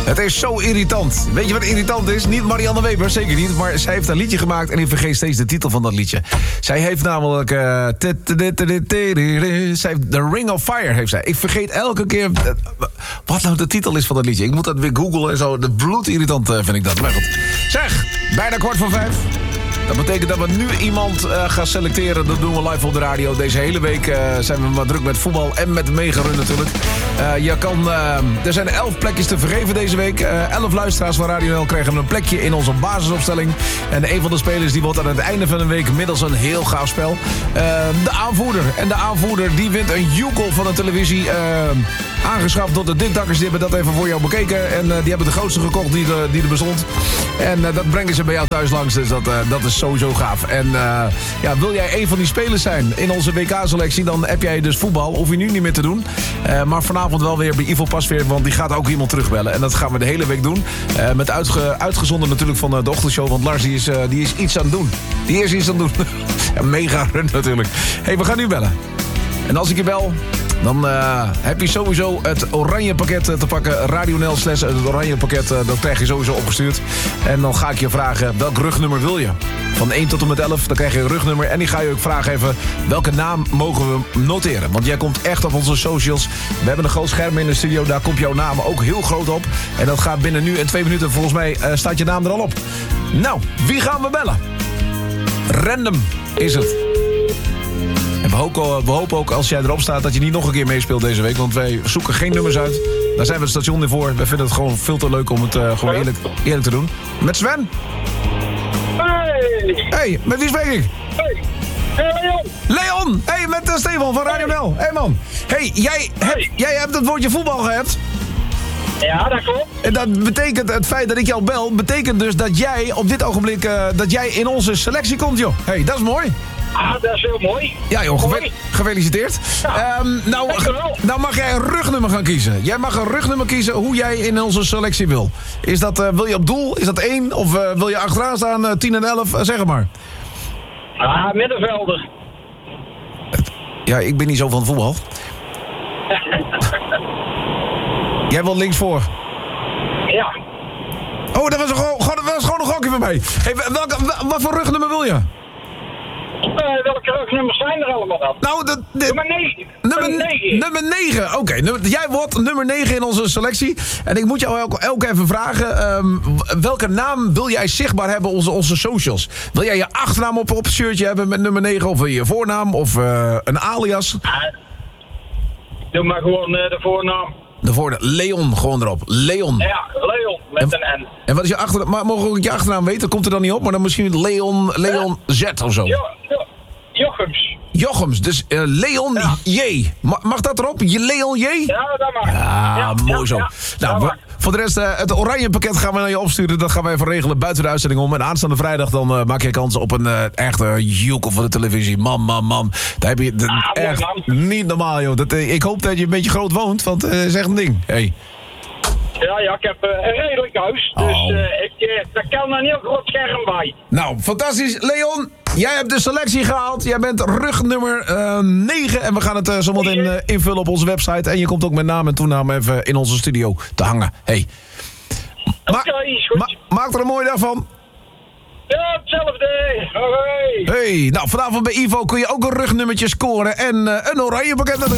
Het is zo irritant. Weet je wat irritant is? Niet Marianne Weber, zeker niet. Maar zij heeft een liedje gemaakt en ik vergeet steeds de titel van dat liedje. Zij heeft namelijk... zij heeft The Ring of Fire, heeft zij. Ik vergeet elke keer... wat nou de titel is van dat liedje. Ik moet dat weer googlen en zo. De bloedirritant vind ik dat. Maar goed. Zeg, bijna 4:45. Dat betekent dat we nu iemand gaan selecteren. Dat doen we live op de radio. Deze hele week zijn we maar druk met voetbal en met megarun natuurlijk. Er zijn 11 plekjes te vergeven deze week. 11 luisteraars van Radio NL krijgen een plekje in onze basisopstelling. En een van de spelers die wordt aan het einde van de week middels een heel gaaf spel. De aanvoerder. En de aanvoerder die wint een joekel van de televisie. Aangeschaft door de dikdakkers. Die hebben dat even voor jou bekeken. En die hebben de grootste gekocht die er bestond. En dat brengen ze bij jou thuis langs. Dus dat is sowieso gaaf. En wil jij een van die spelers zijn in onze WK-selectie... dan heb jij dus voetbal. Hoef je nu niet meer te doen. Maar vanavond wel weer bij Ivo Pasveer. Want die gaat ook iemand terugbellen. En dat gaan we de hele week doen. Met uitgezonden natuurlijk van de ochtendshow. Want Lars die is iets aan het doen. Die is iets aan het doen. Mega run natuurlijk. Hey, we gaan nu bellen. En als ik je bel... dan heb je sowieso het oranje pakket te pakken. Radio NL / het oranje pakket, dat krijg je sowieso opgestuurd. En dan ga ik je vragen, welk rugnummer wil je? Van 1 tot en met 11, dan krijg je een rugnummer. En die ga je ook vragen even, welke naam mogen we noteren? Want jij komt echt op onze socials. We hebben een groot scherm in de studio, daar komt jouw naam ook heel groot op. En dat gaat binnen nu en 2 minuten. Volgens mij staat je naam er al op. Nou, wie gaan we bellen? Random is het. En we hopen ook als jij erop staat dat je niet nog een keer meespeelt deze week. Want wij zoeken geen nummers uit. Daar zijn we het station niet voor. Wij vinden het gewoon veel te leuk om het gewoon eerlijk te doen. Met Sven? Hey, met wie spreek ik? Hey, Leon! Leon! Hey, met Stefan van Radio NL. Hey man. Hey, jij hebt het woordje voetbal gehad. Ja, dat klopt. En dat betekent, het feit dat ik jou bel, betekent dus dat jij op dit ogenblik dat jij in onze selectie komt, joh. Hey, dat is mooi. Ah, dat is heel mooi. Ja joh, gefeliciteerd. Ja, nou mag jij een rugnummer gaan kiezen. Jij mag een rugnummer kiezen hoe jij in onze selectie wil. Is dat, wil je op doel? Is dat 1? Of wil je achteraan staan 10 en 11? Zeg het maar. Ah, middenvelder. Ja, ik ben niet zo van voetbal. Jij wil links voor. Ja. Oh, dat was gewoon een gokje van mij. Hey, wat voor rugnummer wil je? Welke rugnummers zijn er allemaal dan? Nou, nummer 9. Nummer 9, oké. Jij wordt nummer 9 in onze selectie. En ik moet jou ook even vragen... welke naam wil jij zichtbaar hebben op onze socials? Wil jij je achternaam op het shirtje hebben met nummer 9? Of wil je voornaam? Of een alias? Doe maar gewoon de voornaam. De voornaam. Leon, gewoon erop. Leon. Ja, Leon, met een N. En wat is je achternaam? Maar mogen we ook je achternaam weten? Komt er dan niet op? Maar dan misschien Leon Z of zo. Jochems. Jochems, dus Leon J. Mag dat erop? Leon J? Ja, dat mag. Ja, mooi zo. Ja, nou, voor de rest, het oranje pakket gaan we naar je opsturen. Dat gaan wij even regelen buiten de uitzending om. En aanstaande vrijdag dan maak je kans op een echte joekel van de televisie. Man. Daar heb je echt niet normaal, joh. Ik hoop dat je een beetje groot woont, want het is echt een ding. Hey. Ja, ik heb een redelijk huis. Dus daar kan een heel groot scherm bij. Nou, fantastisch. Leon, jij hebt de selectie gehaald. Jij bent rugnummer 9. En we gaan het zometeen invullen op onze website. En je komt ook met naam en toenaam even in onze studio te hangen. Hey. Maak er een mooie dag van. Ja, hetzelfde. Hoi. Hey, nou vanavond bij Ivo kun je ook een rugnummertje scoren. En een oranje pakket.